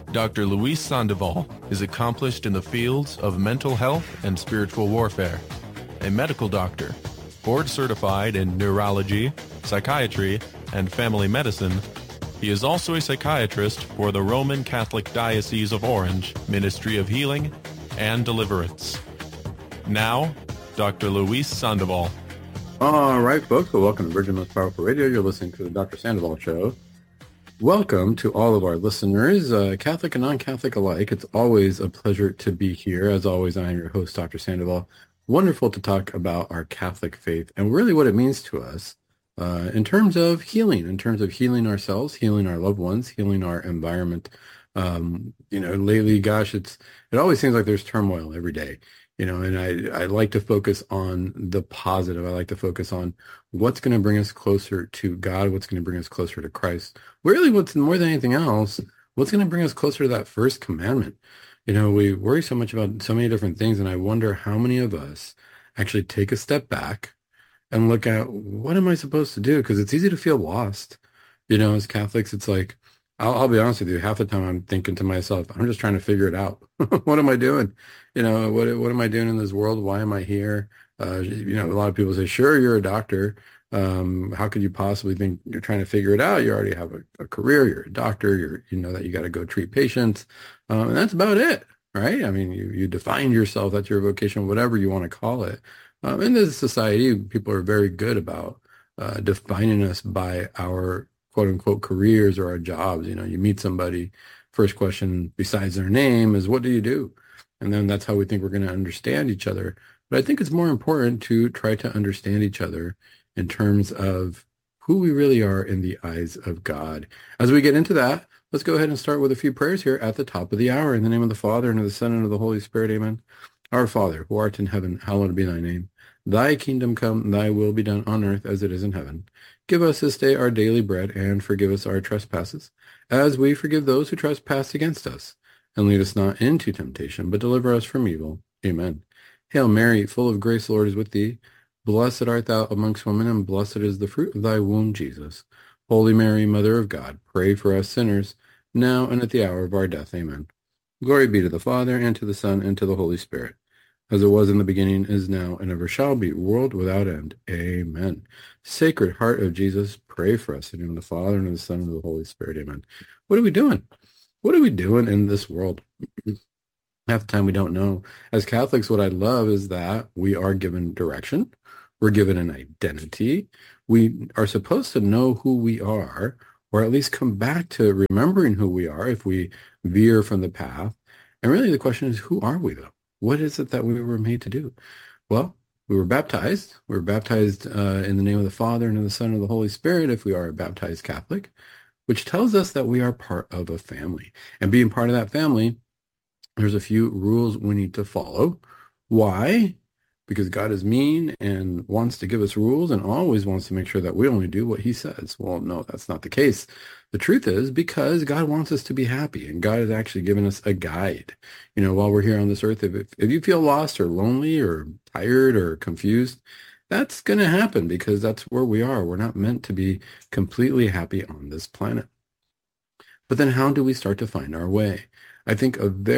Dr. Luis Sandoval is accomplished in the fields of mental health and spiritual warfare. A medical doctor, board certified in neurology, psychiatry, and family medicine, he is also a psychiatrist for the Roman Catholic Diocese of Orange Ministry of Healing and Deliverance. Now, Dr. Luis Sandoval. All right, folks. Well, welcome to Virgin Most Powerful Radio. You're listening to the Dr. Sandoval Show. Welcome to all of our listeners, Catholic and non-Catholic alike. It's always a pleasure to be here. As always, I am your host, Dr. Sandoval. Wonderful to talk about our Catholic faith and really what it means to us in terms of healing ourselves, healing our loved ones, healing our environment. Lately, gosh, it always seems like there's turmoil every day. And I like to focus on the positive. I like to focus on what's going to bring us closer to God, what's going to bring us closer to Christ. Really, what's more than anything else, what's going to bring us closer to that first commandment. We worry so much about so many different things, and I wonder how many of us actually take a step back and look at, what am I supposed to do? Because it's easy to feel lost. As Catholics, it's like, I'll be honest with you, half the time I'm thinking to myself, I'm just trying to figure it out. What am I doing? What am I doing in this world? Why am I here? A lot of people say, sure, you're a doctor. How could you possibly think you're trying to figure it out? You already have a career. You're a doctor. You know that you got to go treat patients. And that's about it, right? I mean, you defined yourself. That's your vocation, whatever you want to call it. In this society, people are very good about defining us by our quote unquote careers or our jobs. You meet somebody, first question besides their name is, what do you do? And then that's how we think we're going to understand each other. But I think it's more important to try to understand each other in terms of who we really are in the eyes of God. As we get into that, let's go ahead and start with a few prayers here at the top of the hour. In the name of the Father, and of the Son, and of the Holy Spirit, amen. Our Father, who art in heaven, hallowed be thy name. Thy kingdom come, thy will be done on earth as it is in heaven. Give us this day our daily bread, and forgive us our trespasses, as we forgive those who trespass against us. And lead us not into temptation, but deliver us from evil. Amen. Hail Mary, full of grace, the Lord is with thee. Blessed art thou amongst women, and blessed is the fruit of thy womb, Jesus. Holy Mary, Mother of God, pray for us sinners, now and at the hour of our death. Amen. Glory be to the Father, and to the Son, and to the Holy Spirit, as it was in the beginning, is now, and ever shall be, world without end. Amen. Sacred Heart of Jesus, pray for us. In the name of the Father, and of the Son, and of the Holy Spirit. Amen. What are we doing? What are we doing in this world? Half the time we don't know. As Catholics, what I love is that we are given direction. We're given an identity. We are supposed to know who we are, or at least come back to remembering who we are if we veer from the path. And really the question is, who are we though? What is it that we were made to do? Well, we were baptized. We were baptized in the name of the Father, and of the Son, and of the Holy Spirit if we are a baptized Catholic, which tells us that we are part of a family. And being part of that family, there's a few rules we need to follow. Why? Because God is mean and wants to give us rules and always wants to make sure that we only do what he says. Well, no, that's not the case. The truth is because God wants us to be happy, and God has actually given us a guide. While we're here on this earth, if you feel lost or lonely or tired or confused, that's going to happen because that's where we are. We're not meant to be completely happy on this planet. But then how do we start to find our way? I think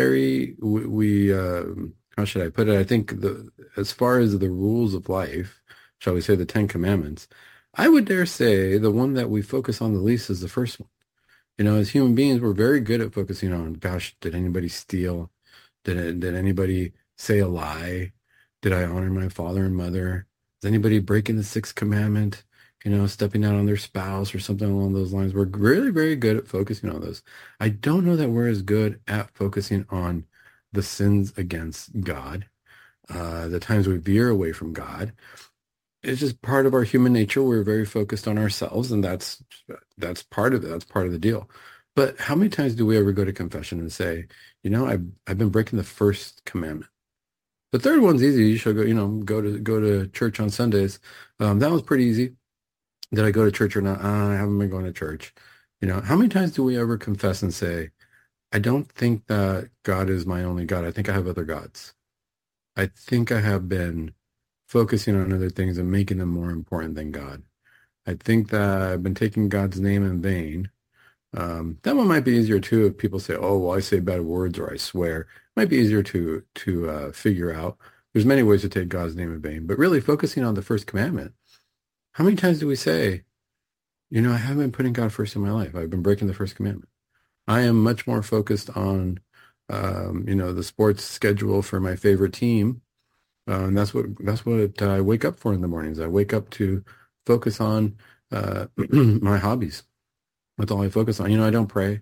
how should I put it? I think as far as the rules of life, shall we say the Ten Commandments, I would dare say the one that we focus on the least is the first one. As human beings, we're very good at focusing on, gosh, did anybody steal? Did anybody say a lie? Did I honor my father and mother? Is anybody breaking the sixth commandment? Stepping out on their spouse or something along those lines. We're really very good at focusing on those. I don't know that we're as good at focusing on the sins against God, the times we veer away from God. It's just part of our human nature. We're very focused on ourselves, and that's part of it. That's part of the deal. But how many times do we ever go to confession and say, I've been breaking the first commandment? The third one's easy. You should go to church on Sundays. That was pretty easy. Did I go to church or not? I haven't been going to church. How many times do we ever confess and say, I don't think that God is my only God. I think I have other gods. I think I have been focusing on other things and making them more important than God. I think that I've been taking God's name in vain That one might be easier too if people say, "Oh, well, I say bad words or I swear." It might be easier to figure out. There's many ways to take God's name in vain, but really focusing on the first commandment. How many times do we say, I haven't been putting God first in my life. I've been breaking the first commandment. I am much more focused on, the sports schedule for my favorite team. And that's what I wake up for in the mornings. I wake up to focus on my hobbies. That's all I focus on. I don't pray.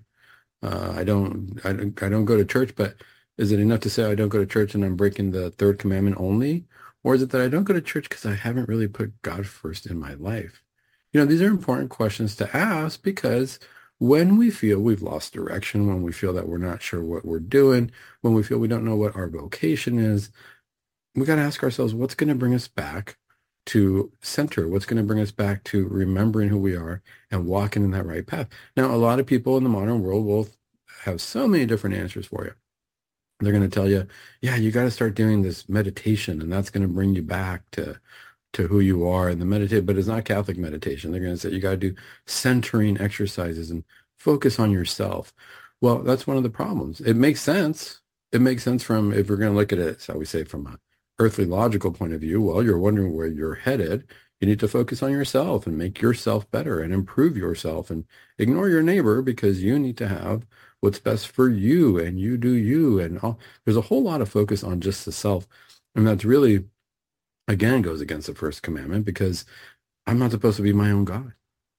I don't go to church, but is it enough to say I don't go to church and I'm breaking the third commandment only? Or is it that I don't go to church because I haven't really put God first in my life? These are important questions to ask because when we feel we've lost direction, when we feel that we're not sure what we're doing, when we feel we don't know what our vocation is, we got to ask ourselves, what's going to bring us back to center? What's going to bring us back to remembering who we are and walking in that right path? Now, a lot of people in the modern world will have so many different answers for you. They're going to tell you, yeah, you got to start doing this meditation, and that's going to bring you back to who you are and the meditate, but it's not Catholic meditation. They're going to say you got to do centering exercises and focus on yourself. Well, that's one of the problems. It makes sense. It makes sense from, if we're going to look at it, so we say from an earthly logical point of view, well, you're wondering where you're headed. You need to focus on yourself and make yourself better and improve yourself and ignore your neighbor because you need to have what's best for you and you do you. And there's a whole lot of focus on just the self. And that's really, again, goes against the first commandment because I'm not supposed to be my own God.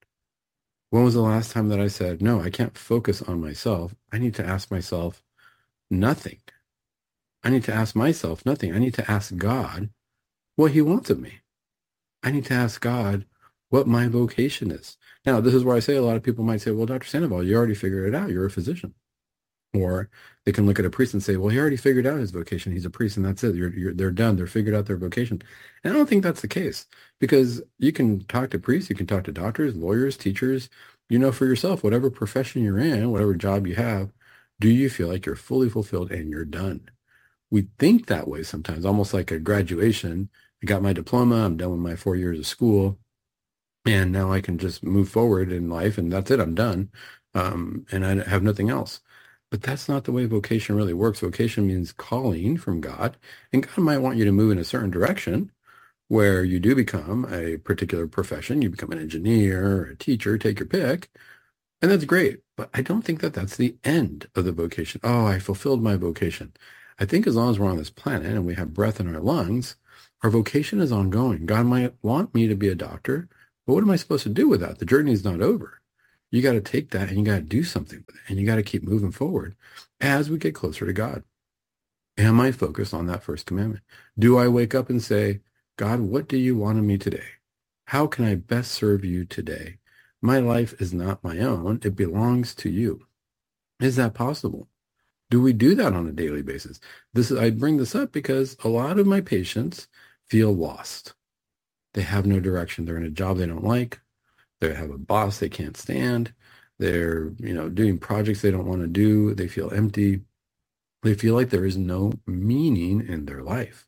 When was the last time that I said, no, I can't focus on myself. I need to ask myself nothing. I need to ask myself nothing. I need to ask God what he wants of me. I need to ask God what my vocation is. Now, this is where I say a lot of people might say, well, Dr. Sandoval, you already figured it out. You're a physician. Or they can look at a priest and say, well, he already figured out his vocation. He's a priest and that's it. They're done. They're figured out their vocation. And I don't think that's the case because you can talk to priests, you can talk to doctors, lawyers, teachers, for yourself, whatever profession you're in, whatever job you have, do you feel like you're fully fulfilled and you're done? We think that way sometimes, almost like a graduation. I got my diploma. I'm done with my 4 years of school. And now I can just move forward in life and that's it. I'm done. And I have nothing else. But that's not the way vocation really works. Vocation means calling from God. And God might want you to move in a certain direction where you do become a particular profession. You become an engineer, a teacher, take your pick. And that's great. But I don't think that that's the end of the vocation. Oh, I fulfilled my vocation. I think as long as we're on this planet and we have breath in our lungs, our vocation is ongoing. God might want me to be a doctor, but what am I supposed to do with that? The journey is not over. You got to take that and you got to do something with it. And you got to keep moving forward as we get closer to God. Am I focused on that first commandment? Do I wake up and say, God, what do you want of me today? How can I best serve you today? My life is not my own. It belongs to you. Is that possible? Do we do that on a daily basis? I bring this up because a lot of my patients feel lost. They have no direction. They're in a job they don't like. They have a boss they can't stand. They're, doing projects they don't want to do. They feel empty. They feel like there is no meaning in their life.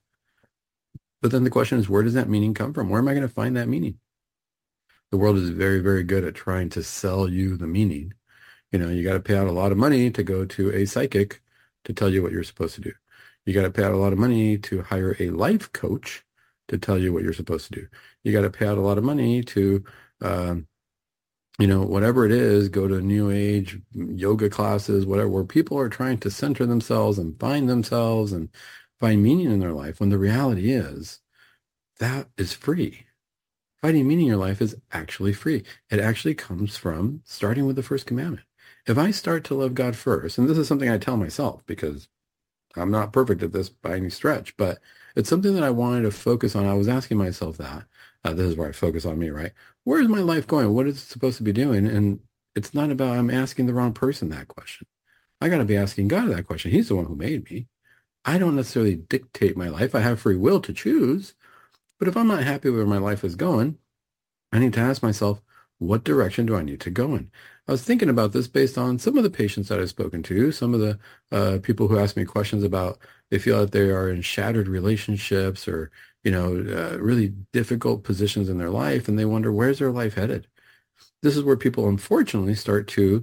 But then the question is, where does that meaning come from? Where am I going to find that meaning? The world is very, very good at trying to sell you the meaning. You got to pay out a lot of money to go to a psychic to tell you what you're supposed to do. You got to pay out a lot of money to hire a life coach to tell you what you're supposed to do. You got to pay out a lot of money to, whatever it is, go to new age yoga classes, whatever, where people are trying to center themselves and find meaning in their life, when the reality is that is free. Finding meaning in your life is actually free. It actually comes from starting with the first commandment. If I start to love God first, and this is something I tell myself because I'm not perfect at this by any stretch, but it's something that I wanted to focus on. I was asking myself that. This is where I focus on me, right? Where is my life going? What is it supposed to be doing? And it's not about I'm asking the wrong person that question. I got to be asking God that question. He's the one who made me. I don't necessarily dictate my life. I have free will to choose. But if I'm not happy with where my life is going, I need to ask myself, what direction do I need to go in? I was thinking about this based on some of the patients that I've spoken to, some of the people who ask me questions about they feel that they are in shattered relationships or, really difficult positions in their life, and they wonder, where's their life headed? This is where people, unfortunately, start to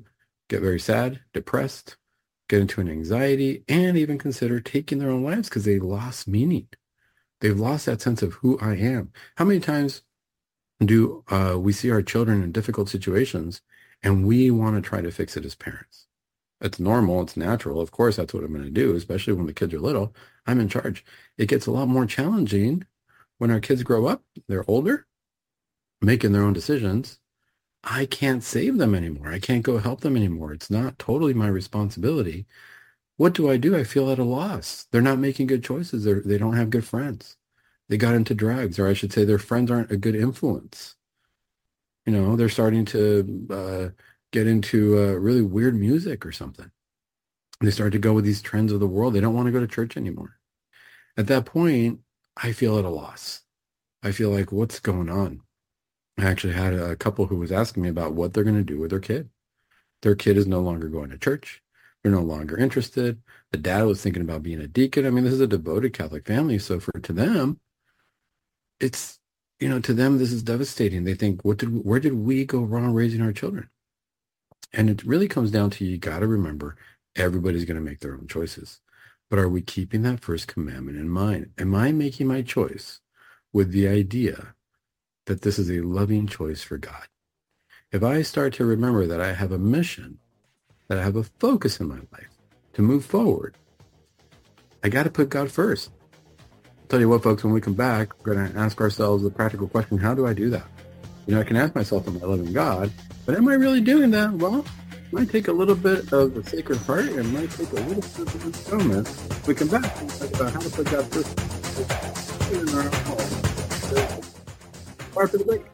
get very sad, depressed, get into an anxiety, and even consider taking their own lives because they lost meaning. They've lost that sense of who I am. How many times do we see our children in difficult situations and we want to try to fix it as parents? It's normal. It's natural. Of course, that's what I'm going to do, especially when the kids are little. I'm in charge. It gets a lot more challenging when our kids grow up. They're older, making their own decisions. I can't save them anymore. I can't go help them anymore. It's not totally my responsibility. What do? I feel at a loss. They're not making good choices. They don't have good friends. They got into drugs, or I should say their friends aren't a good influence. They're starting to get into really weird music or something. They start to go with these trends of the world. They don't want to go to church anymore. At that point, I feel at a loss. I feel like, what's going on? I actually had a couple who was asking me about what they're going to do with their kid. Their kid is no longer going to church. They're no longer interested. The dad was thinking about being a deacon. I mean, this is a devoted Catholic family. So to them, it's, to them, this is devastating. They think, where did we go wrong raising our children? And it really comes down to, you got to remember, everybody's going to make their own choices. But are we keeping that first commandment in mind? Am I making my choice with the idea that this is a loving choice for God? If I start to remember that I have a mission, that I have a focus in my life to move forward, I got to put God first. I'll tell you what, folks, when we come back, we're going to ask ourselves the practical question, how do I do that? I can ask myself, am I loving God? But am I really doing that? Well, it might take a little bit of the Sacred Heart, and it might take a little bit of atonement. We come back and talk about how to put God first in our home. Part for the break.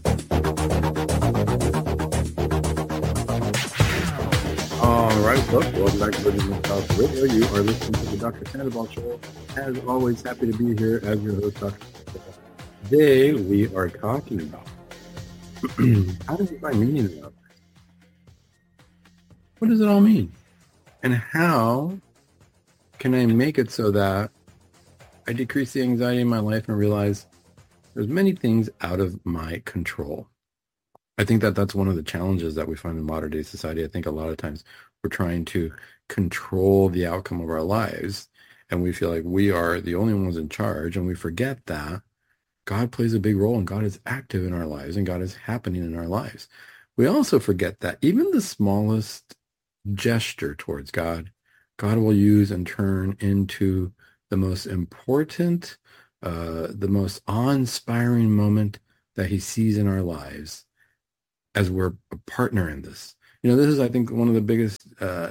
All right, folks, welcome back to Virgin Mouth Radio. You are listening to the Dr. Sandoval Show. As always, happy to be here as your host, Dr. Sandoval. Today, we are talking about how do we find meaning in life? What does it all mean? And how can I make it so that I decrease the anxiety in my life and realize there's many things out of my control? I think that that's one of the challenges that we find in modern day society. I think a lot of times we're trying to control the outcome of our lives, and we feel like we are the only ones in charge, and we forget that God plays a big role, and God is active in our lives, and God is happening in our lives. We also forget that even the smallest gesture towards God, God will use and turn into the most important, the most awe-inspiring moment that he sees in our lives as we're a partner in this. This is, I think, one of the biggest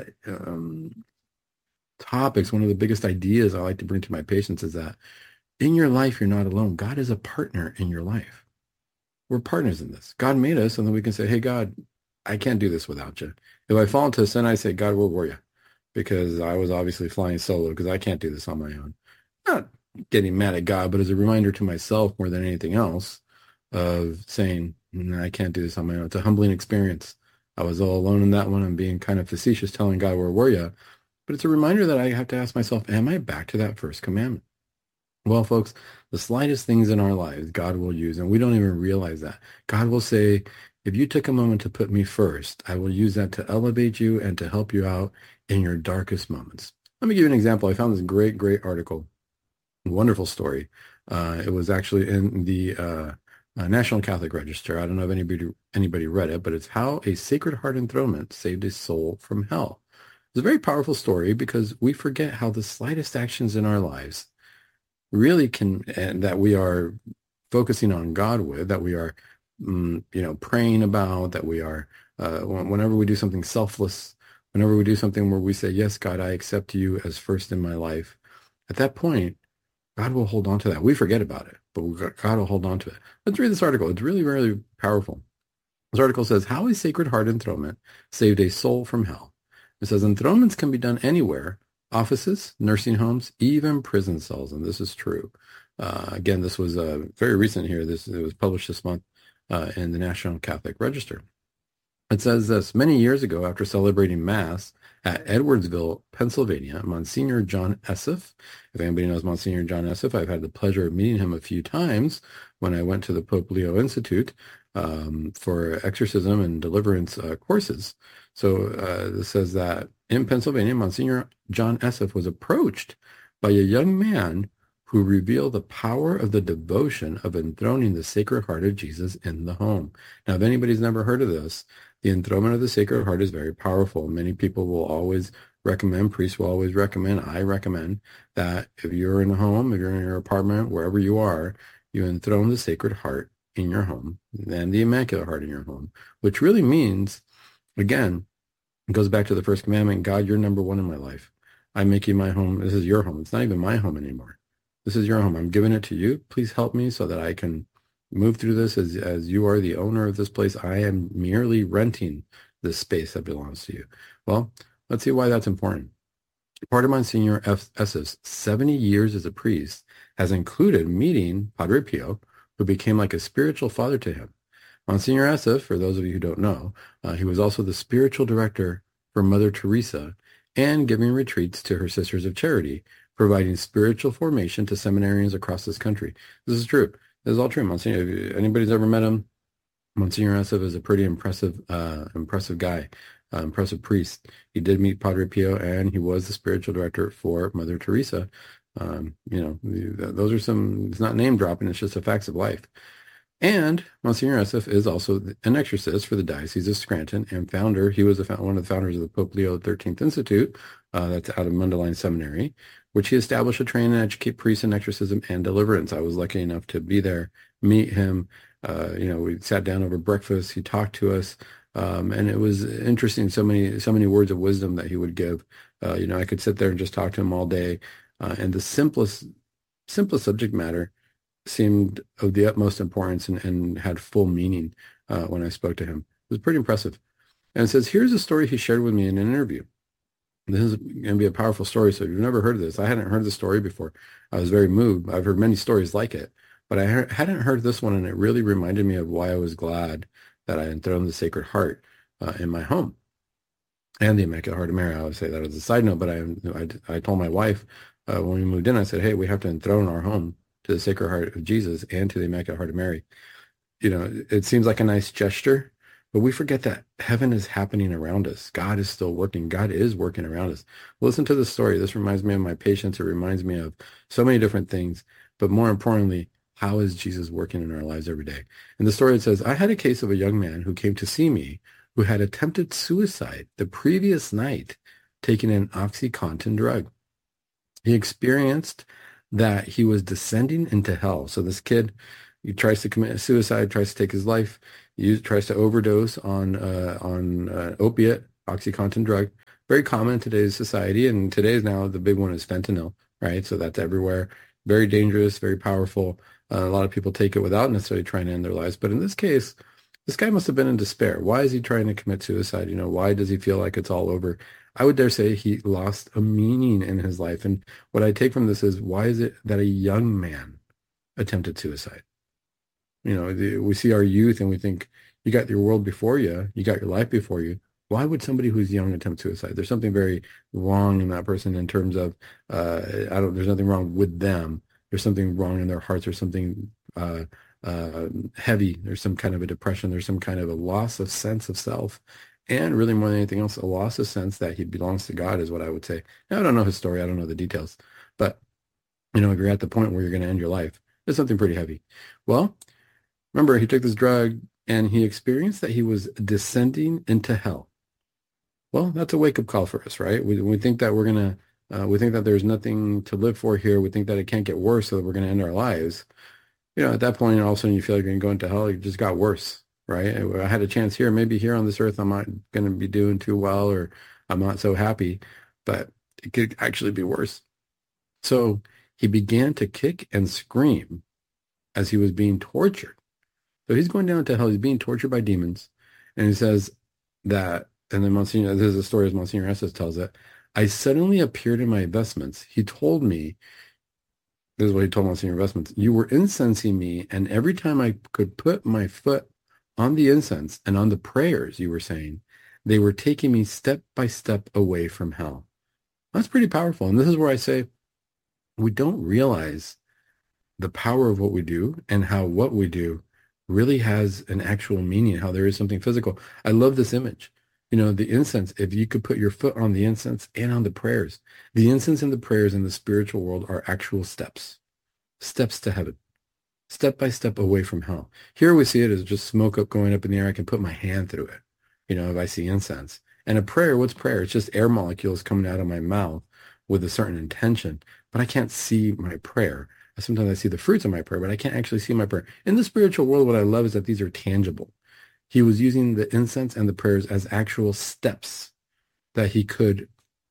topics, one of the biggest ideas I like to bring to my patients is that in your life, you're not alone. God is a partner in your life. We're partners in this. God made us, and then we can say, hey, God, I can't do this without you. If I fall into sin, I say, God, where were you? Because I was obviously flying solo because I can't do this on my own. Not getting mad at God, but as a reminder to myself more than anything else of saying, I can't do this on my own. It's a humbling experience. I was all alone in that one. I'm being kind of facetious telling God, where were you? But it's a reminder that I have to ask myself, am I back to that first commandment? Well, folks, the slightest things in our lives, God will use, and we don't even realize that. God will say, if you took a moment to put me first, I will use that to elevate you and to help you out in your darkest moments. Let me give you an example. I found this great, great article, wonderful story. It was actually in the National Catholic Register. I don't know if anybody read it, but it's How a Sacred Heart Enthronement Saved a Soul from Hell. It's a very powerful story because we forget how the slightest actions in our lives really can, and that we are focusing on God with, that we are, praying about, that we are, whenever we do something selfless, whenever we do something where we say, yes, God, I accept you as first in my life, at that point, God will hold on to that. We forget about it, but God will hold on to it. Let's read this article. It's really, really powerful. This article says, How a Sacred Heart Enthronement Saved a Soul from Hell. It says, enthronements can be done anywhere, offices, nursing homes, even prison cells, and this is true. Again, this was very recent here. It was published this month in the National Catholic Register. It says this: many years ago, after celebrating Mass at Edwardsville, Pennsylvania, Monsignor John Esseff, if anybody knows Monsignor John Esseff, I've had the pleasure of meeting him a few times when I went to the Pope Leo Institute. for exorcism and deliverance courses. So this says that in Pennsylvania, Monsignor John Esseff was approached by a young man who revealed the power of the devotion of enthroning the Sacred Heart of Jesus in the home. Now, if anybody's never heard of this, the enthronement of the Sacred Heart is very powerful. Many people will always recommend, priests will always recommend, I recommend that if you're in a home, if you're in your apartment, wherever you are, you enthrone the Sacred Heart in your home and the Immaculate Heart in your home, which really means, again, it goes back to the first commandment, God, you're number one in my life. I'm making my home, this is your home. It's not even my home anymore. This is your home. I'm giving it to you. Please help me so that I can move through this as you are the owner of this place. I am merely renting this space that belongs to you. Well, let's see why that's important. Part of Monsignor Esseff's 70 years as a priest has included meeting Padre Pio, who became like a spiritual father to him. Monsignor Esseff, for those of you who don't know, he was also the spiritual director for Mother Teresa and giving retreats to her Sisters of Charity, providing spiritual formation to seminarians across this country. This is true. This is all true. Monsignor, if anybody's ever met him, Monsignor Esseff is a pretty impressive guy, impressive priest. He did meet Padre Pio, and he was the spiritual director for Mother Teresa. Those are some, it's not name dropping, it's just the facts of life. And Monsignor Esseff is also an exorcist for the Diocese of Scranton and founder. He was one of the founders of the Pope Leo XIII Institute, that's out of Mundelein Seminary, which he established to train and educate priests in exorcism and deliverance. I was lucky enough to be there, meet him. We sat down over breakfast. He talked to us, and it was interesting. So many words of wisdom that he would give. I could sit there and just talk to him all day, and the simplest subject matter seemed of the utmost importance and had full meaning when I spoke to him. It was pretty impressive. And it says, here's a story he shared with me in an interview. This is going to be a powerful story. So if you've never heard of this, I hadn't heard the story before. I was very moved. I've heard many stories like it, but I hadn't heard this one, and it really reminded me of why I was glad that I enthroned the Sacred Heart in my home and the Immaculate Heart of Mary. I would say that as a side note, but I told my wife when we moved in, I said, hey, we have to enthrone our home to the Sacred Heart of Jesus and to the Immaculate Heart of Mary. It seems like a nice gesture, but we forget that heaven is happening around us. God is still working. God is working around us. Listen to this story. This reminds me of my patients. It reminds me of so many different things, but more importantly, how is Jesus working in our lives every day? In the story, it says, I had a case of a young man who came to see me who had attempted suicide the previous night taking an OxyContin drug. He experienced that he was descending into hell. So this kid, he tries to commit suicide, tries to take his life, tries to overdose on opiate, OxyContin drug. Very common in today's society, and today's now the big one is fentanyl, right? So that's everywhere. Very dangerous, very powerful. A lot of people take it without necessarily trying to end their lives. But in this case, this guy must have been in despair. Why is he trying to commit suicide? Why does he feel like it's all over? I would dare say he lost a meaning in his life. And what I take from this is, why is it that a young man attempted suicide? We see our youth and we think, you got your world before you, you got your life before you. Why would somebody who's young attempt suicide? There's something very wrong in that person in terms of, there's nothing wrong with them. There's something wrong in their hearts. There's something heavy. There's some kind of a depression. There's some kind of a loss of sense of self. And really more than anything else, a loss of sense that he belongs to God is what I would say. Now, I don't know his story. I don't know the details. But, if you're at the point where you're going to end your life, there's something pretty heavy. Well, remember, he took this drug and he experienced that he was descending into hell. Well, that's a wake-up call for us, right? We think that we think that there's nothing to live for here. We think that it can't get worse, so that we're going to end our lives. At that point, all of a sudden you feel like you're going to go into hell. It just got worse, right? I had a chance here. Maybe here on this earth, I'm not going to be doing too well, or I'm not so happy, but it could actually be worse. So he began to kick and scream as he was being tortured. So he's going down to hell. He's being tortured by demons. And he says that, and then Monsignor, this is a story as Monsignor Esseff tells it, I suddenly appeared in my vestments. He told me, this is what he told Monsignor Vestments, you were incensing me, and every time I could put my foot on the incense and on the prayers you were saying, they were taking me step by step away from hell. That's pretty powerful. And this is where I say, we don't realize the power of what we do and how what we do really has an actual meaning, how there is something physical. I love this image. The incense, if you could put your foot on the incense and on the prayers, the incense and the prayers in the spiritual world are actual steps, steps to heaven, step by step away from hell. Here we see it as just smoke up going up in the air. I can put my hand through it, if I see incense. And a prayer, what's prayer? It's just air molecules coming out of my mouth with a certain intention, but I can't see my prayer. Sometimes I see the fruits of my prayer, but I can't actually see my prayer. In the spiritual world, what I love is that these are tangible. He was using the incense and the prayers as actual steps that he could,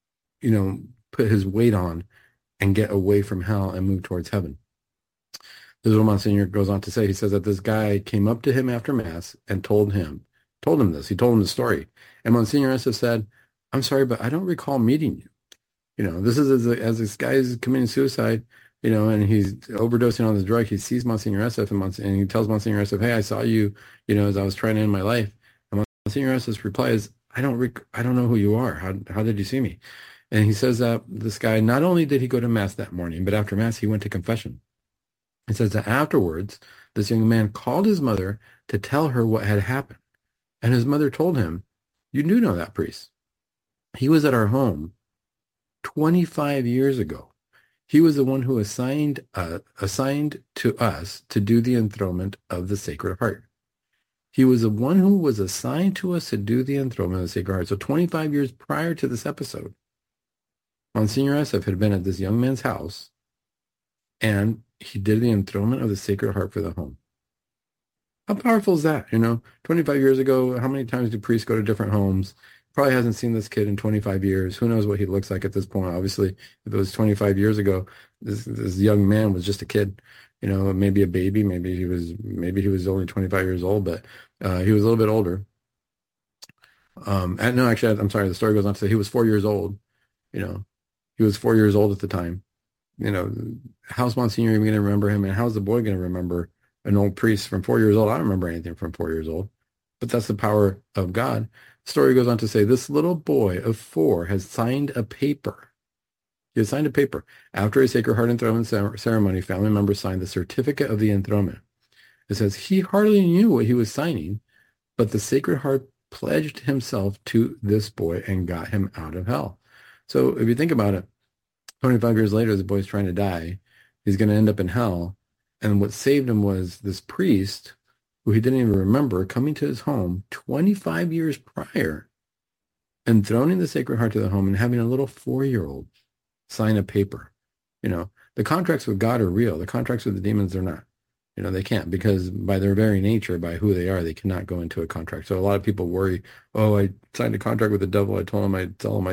put his weight on and get away from hell and move towards heaven. This is what Monsignor goes on to say. He says that this guy came up to him after Mass and told him this. He told him the story. And Monsignor Esseff said, "I'm sorry, but I don't recall meeting you." This is as this guy is committing suicide, and he's overdosing on this drug. He sees Monsignor Esseff and he tells Monsignor Esseff, "Hey, I saw you, as I was trying to end my life." And Monsignor Esseff's reply is, I don't know who you are. How did you see me?" And he says that this guy, not only did he go to Mass that morning, but after Mass, he went to confession. It says that afterwards, this young man called his mother to tell her what had happened. And his mother told him, "You do know that priest. He was at our home 25 years ago. He was the one who assigned to us to do the enthronement of the Sacred Heart. He was the one who was assigned to us to do the enthronement of the Sacred Heart." So 25 years prior to this episode, Monsignor Esseff had been at this young man's house, and he did the enthronement of the Sacred Heart for the home. How powerful is that? 25 years ago, how many times do priests go to different homes? Probably hasn't seen this kid in 25 years. Who knows what he looks like at this point? Obviously, if it was 25 years ago, this young man was just a kid, maybe a baby. Maybe he was only 25 years old, but he was a little bit older. No, actually, I'm sorry. The story goes on to say he was 4 years old. He was 4 years old at the time. How's Monsignor even going to remember him? And how's the boy going to remember an old priest from 4 years old? I don't remember anything from 4 years old, but that's the power of God. The story goes on to say this little boy of 4 has signed a paper. He has signed a paper. After a Sacred Heart enthronement ceremony, family members signed the certificate of the enthronement. It says he hardly knew what he was signing, but the Sacred Heart pledged himself to this boy and got him out of hell. So if you think about it, 25 years later, the boy's trying to die. He's going to end up in hell. And what saved him was this priest, who he didn't even remember, coming to his home 25 years prior, enthroning the Sacred Heart to the home and having a little 4-year-old sign a paper. The contracts with God are real. The contracts with the demons are not. They can't, because by their very nature, by who they are, they cannot go into a contract. So a lot of people worry, "Oh, I signed a contract with the devil. I told him I'd sell him my